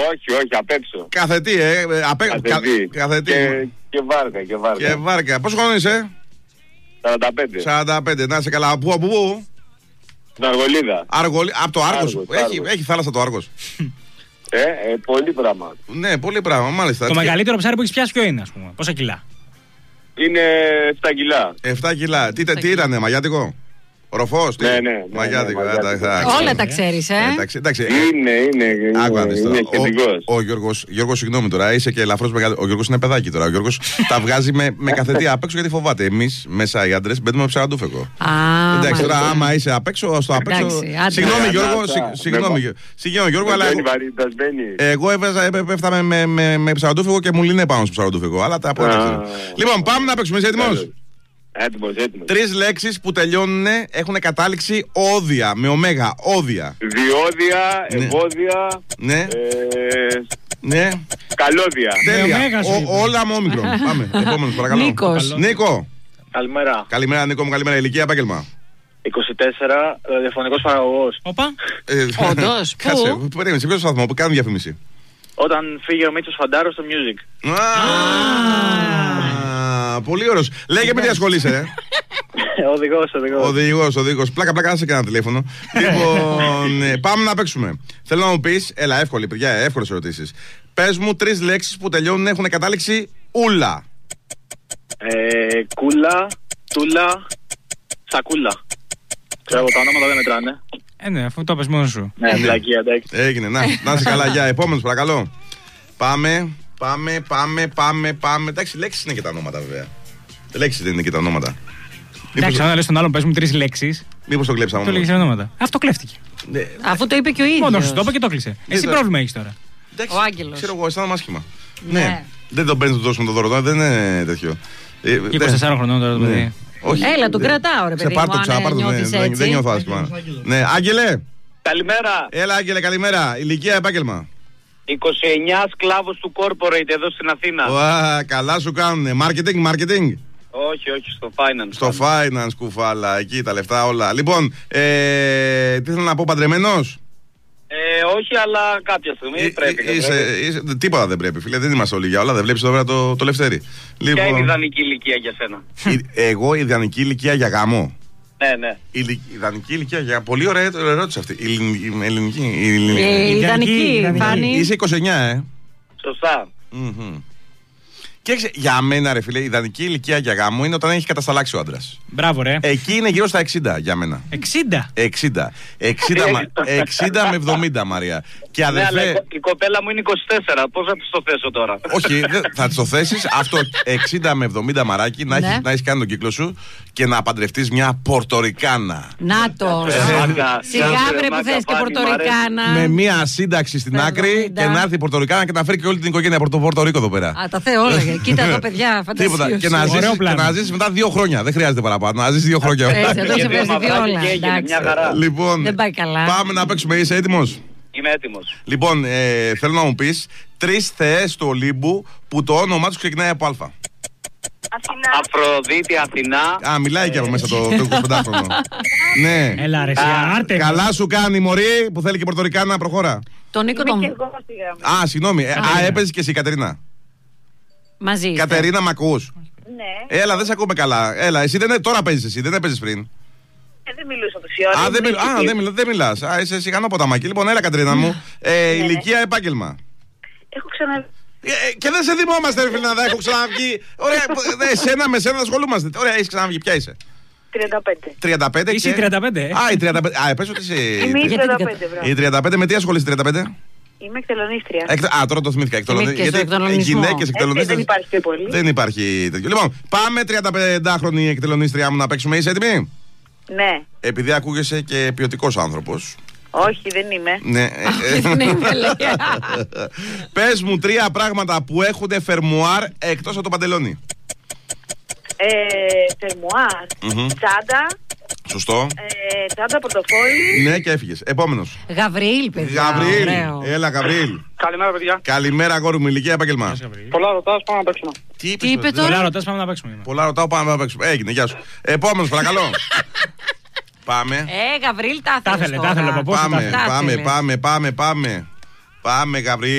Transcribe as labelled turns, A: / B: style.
A: Όχι, απ' έξω.
B: Καθετή, καθετή.
A: Και βάρκα.
B: Και βάρκα. Πόσο χρόνο είσαι? 45. Να είσαι καλά. Από πού?
A: Την Αργολίδα.
B: Από το Άργος. Έχει θάλασσα το Άργος.
A: Πολύ πράγμα.
B: Ναι, πολύ πράγμα, μάλιστα.
C: Το μεγαλύτερο ψάρι που έχεις πιάσει ποιο είναι, ας πούμε? Πόσα κιλά?
A: Είναι 7 κιλά.
B: 7 κιλά. Τι ήτανε, μαγιάτικο? Ροφός,
A: ναι.
B: Μαγιάτικο.
D: Όλα τα ξέρεις,
B: Εντάξει.
A: Είναι.
B: Άκου να δεις τώρα.
A: Ο
B: Γιώργος, συγγνώμη τώρα, είσαι και ελαφρώς μεγάλο. Ο Γιώργος είναι παιδάκι τώρα. Ο Γιώργος τα βγάζει με καθετή απ' έξω γιατί φοβάται. Εμείς μέσα οι άντρες μπαίνουμε με ψαραντούφεκο. Εντάξει, τώρα άμα είσαι απ' έξω, στο απ' έξω. Συγγνώμη Γιώργο, αλλά. Εγώ έπεφτα με ψαραντούφεκο και μου λύνε πάνω στο ψαραντούφεκο. Αλλά τα απόδειξα. Λοιπόν, πάμε να παίξουμε. Είσαι έτοιμος?
A: Έτοιμος.
B: 3 λέξεις που τελειώνουν έχουν κατάληξη όδια, με ωμέγα, όδια.
A: Διόδια, εμπόδια.
B: Ναι. Ναι.
A: Καλώδια.
B: Τέλεια. Όλα με όμικρον. Πάμε. Επόμενος, παρακαλώ. Νίκο. Καλημέρα, Νίκο μου, καλημέρα. Ηλικία, επάγγελμα.
A: 24, ραδιοφωνικός παραγωγός.
C: Οπα.
D: Όντως, πού?
B: Περίμενε, σε ποιο σταθμό που κάνουν διαφήμιση?
A: Όταν φύγει ο Μίτσος Φαντάρος στο Music.
B: Πολύ ωραίος. Λέγε με τι ασχολείσαι, Οδηγός. Πλάκα, να σε κάνω τηλέφωνο. Λοιπόν, πάμε να παίξουμε. Θέλω να μου πεις, έλα, εύκολη, παιδιά, εύκολες ερωτήσεις. Πες μου 3 λέξεις που τελειώνουν έχουν κατάληξη ούλα.
A: Κούλα, τούλα, σακούλα. Ξέρω, τα ονόματα δεν μετράνε.
C: Ναι, αφού το πες μόνος σου.
A: Ναι, βλακία, εντάξει.
B: Έγινε, να είσαι καλά, για επόμενος, παρακαλώ. Πάμε. Εντάξει, λέξεις είναι και τα ονόματα, βέβαια. Λέξεις δεν είναι και τα ονόματα.
C: Εντάξει, αν λες τον άλλον, πες μου 3 λέξεις.
B: Μήπως το κλέψαμε?
C: Το λέγεις ονόματα. Αυτό κλέφτηκε.
D: Αφού το είπε και ο ίδιος.
C: Μόνος σου το είπε και το κλείσε. Εσύ πρόβλημα έχεις τώρα.
B: Εντάξει,
D: ο Άγγελος.
B: Ξέρω εγώ, αισθάνομαι άσχημα. Ναι. Δεν τον παίρνεις να του δώσουμε το δώρο, δεν είναι τέτοιο.
C: 24 χρονών τώρα το παιδί.
D: Έλα, τον κρατάω, ρε παιδί μου.
B: Δεν νιώθω άσχημα. Ναι, Άγγελε.
A: Καλημέρα.
B: Έλα, Άγγελε, καλημέρα. Ηλικία, επάγγελμα?
A: 29, σκλάβος του corporate εδώ στην Αθήνα.
B: Καλά σου κάνουνε. Marketing.
A: Όχι, στο finance.
B: Στο finance, κουφάλα, εκεί τα λεφτά όλα. Λοιπόν, τι θέλω να πω, παντρεμένος?
A: Όχι, αλλά κάποια στιγμή πρέπει.
B: Τίποτα δεν πρέπει, φίλε, δεν είμαστε όλοι για όλα. Δεν βλέπεις τώρα το Λευτέρι.
A: Ποια είναι η ιδανική ηλικία για σένα?
B: Εγώ, η ιδανική ηλικία για γάμο.
A: Ναι.
B: Η ιδανική ηλικία για. Πολύ ωραία ερώτηση αυτή. Η ελληνική.
D: Η ιδανική, Φάνη.
B: Είσαι 29,
A: Σωστά.
B: Και για μένα, ρε φίλε, η ιδανική ηλικία για γάμο είναι όταν έχει κατασταλάξει ο άντρας.
C: Μπράβο, ρε.
B: Εκεί είναι γύρω στα 60 για μένα. 60 με 70, Μαρία. Και αδερφέ.
A: Ναι, αλλά η κοπέλα μου είναι 24. Πώς θα της το θέσω τώρα?
B: Όχι, θα της το θέσεις αυτό 60 με 70 μαράκι, να έχεις κάνει τον κύκλο σου και να παντρευτείς μια Πορτορικάνα.
D: Να το. Σιγά βρε που θες και Πορτορικάνα.
B: Με μια σύνταξη στην άκρη και να έρθει η Πορτορικάνα και να φέρει και όλη την οικογένεια από το Πορτορίκο εδώ πέρα.
D: Α, τα θέλω όλα. Κοίτα εδώ, παιδιά, φανταστείτε.
B: Και να ζήσεις μετά 2 χρόνια. Δεν χρειάζεται παραπάνω. Να ζήσεις 2 χρόνια.
D: Εδώ είσαι περιστηθεί όλα.
B: Λοιπόν,
D: δεν πάει καλά.
B: Πάμε να παίξουμε. Είσαι έτοιμος?
A: Είμαι έτοιμος.
B: Λοιπόν, θέλω να μου πεις 3 θεές του Ολύμπου που το όνομά τους ξεκινάει από Α.
A: Αθηνά. Αφροδίτη, Αθηνά.
B: Μιλάει και από μέσα το 25χρονο. Ναι.
C: Έλα ρε,
B: καλά σου κάνει, μωρή, που θέλει και Πορτορικάνα, προχώρα.
D: Τον Νίκο τον.
B: Συγγνώμη. Έπαιζες και εσύ, Κατερίνα?
D: Μαζί.
B: Κατερίνα, μ' ακούς?
E: Ναι.
B: Έλα, δεν σε ακούμε καλά. Έλα, εσύ τώρα παίζεις εσύ, δεν έπαιζες πριν.
E: Δεν μιλούσα τόση ώρα.
B: Δεν μιλάς. Είσαι σιγανό ποταμάκι. Λοιπόν, έλα, Κατερίνα μου. Ηλικία, επάγγελμα?
E: Έχω ξαναβγεί.
B: Και δεν σε θυμόμαστε, ρε φίλε, να έχω ξαναβγεί. Ωραία, με σένα ασχολούμαστε. Ωραία, έχεις ξαναβγεί. Ποια είσαι?
E: 35.
C: Είσαι 35.
B: Η 35. Πες ότι είσαι.
E: Είμαι η 35,
B: Η 35, με τι ασχολείσαι 35?
E: Είμαι εκτελονίστρια.
B: Τώρα το θυμήθηκα.
D: Γιατί
B: γυναίκες εκτελονίστρες.
E: Δεν υπάρχει πιο πολύ.
B: Δεν υπάρχει τέτοιο. Λοιπόν, πάμε 35χρονη εκτελονίστρια μου να παίξουμε. Είσαι έτοιμη?
E: Ναι.
B: Επειδή ακούγεσαι και ποιοτικός άνθρωπος.
E: Όχι, δεν είμαι.
B: Ναι.
D: Δεν είμαι, λέει.
B: Πες μου 3 πράγματα που έχουν φερμουάρ εκτός από το παντελόνι.
E: Φερμουάρ. Τσάντα.
B: Σωστό.
E: Τσάντα, πορτοφόλι.
B: Ναι, και έφυγες. Επόμενος.
D: Γαβριήλ, παιδιά.
B: Γαβριήλ. Έλα, Γαβριήλ.
A: Καλημέρα, παιδιά.
B: Καλημέρα, αγόρι μου. Ηλικία, επάγγελμα?
A: Πολλά ρωτάς, πάμε να παίξουμε.
B: Τι
D: είπε τώρα?
C: Πολλά ρωτάς, πάμε να παίξουμε.
B: Πολλά ρωτάω, πάμε να παίξουμε. Έγινε, γεια σου. Επόμενος, παρακαλώ. Πάμε.
D: Γαβριήλ, τα ήθελε.
B: Πάμε, Γαβριήλ.